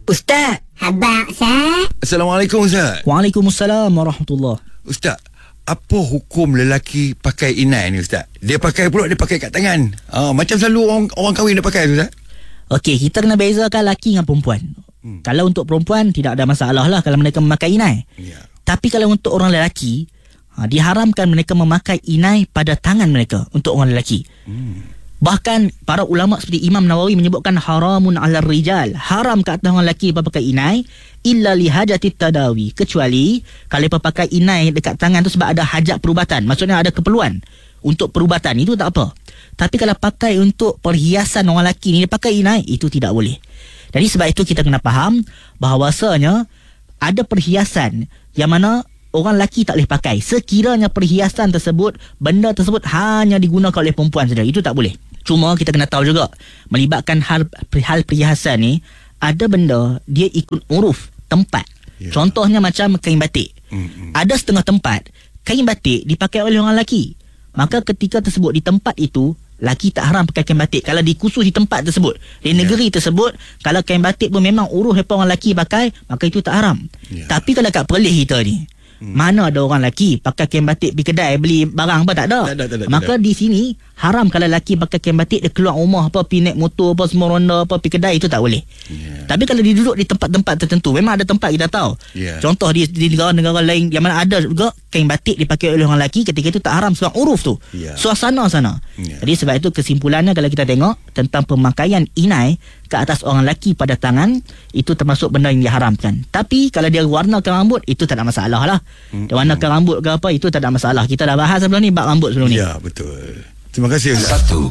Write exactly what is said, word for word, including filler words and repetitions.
Ustaz. Abang Ustaz. Assalamualaikum Ustaz. Waalaikumsalam warahmatullahi. Ustaz, apa hukum lelaki pakai inai ni Ustaz? Dia pakai pula, dia pakai kat tangan. Ah, macam selalu orang orang kahwin dia pakai tu Ustaz. Okey, kita kena bezakan lelaki dengan perempuan. Hmm. Kalau untuk perempuan tidak ada masalah lah kalau mereka memakai inai. Ya. Tapi kalau untuk orang lelaki, ha, diharamkan mereka memakai inai pada tangan mereka untuk orang lelaki. Hmm. Bahkan para ulama seperti Imam Nawawi menyebutkan haramun 'alal rijal, haram ke atas orang lelaki pakai inai illa li hajatit tadawi, kecuali kalau mereka pakai inai dekat tangan tu sebab ada hajat perubatan, maksudnya ada keperluan untuk perubatan, itu tak apa. Tapi kalau pakai untuk perhiasan orang lelaki ni, dia pakai inai, itu tidak boleh. Jadi sebab itu kita kena faham bahawasanya ada perhiasan yang mana orang lelaki tak boleh pakai sekiranya perhiasan tersebut, benda tersebut hanya digunakan oleh perempuan saja, itu tak boleh. Cuma kita kena tahu juga, melibatkan hal hal perhiasan ni, ada benda dia ikut uruf tempat. Yeah. Contohnya macam kain batik. Mm-hmm. Ada setengah tempat kain batik dipakai oleh orang lelaki. Maka ketika tersebut di tempat itu, lelaki tak haram pakai kain batik. Kalau dikhusus di tempat tersebut, di yeah. negeri tersebut, kalau kain batik pun memang uruf mereka orang lelaki pakai, maka itu tak haram. Yeah. Tapi kalau kat Perlis kita ni, Hmm. mana ada orang lelaki pakai kain batik pergi kedai beli barang apa, tak ada. Tak ada, tak ada Maka tak ada. di sini haram kalau lelaki pakai kain batik dia keluar rumah apa, pergi naik motor apa, semua ronda apa, pergi kedai, itu tak boleh. Yeah. Tapi kalau dia duduk di tempat-tempat tertentu, memang ada tempat kita tahu. Yeah. Contoh di, di negara-negara lain yang mana ada juga kain batik dipakai oleh orang lelaki, ketika itu tak haram sebab uruf tu. Yeah. Suasana sana. Yeah. Jadi sebab itu kesimpulannya kalau kita tengok tentang pemakaian inai ke atas orang lelaki pada tangan, itu termasuk benda yang diharamkan. Tapi kalau dia warnakan rambut, itu tak ada masalah lah. Hmm. Dia warnakan rambut ke apa, itu tak ada masalah. Kita dah bahas sebelum ni bab rambut sebelum ni. Ya, betul. Terima kasih Ustaz. Satu